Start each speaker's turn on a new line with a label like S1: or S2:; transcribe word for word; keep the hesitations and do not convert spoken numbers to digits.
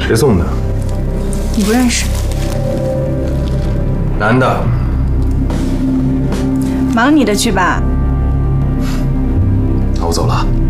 S1: 谁送的？
S2: 你不认识。
S1: 男的。
S2: 忙你的去吧。
S1: 那我走了。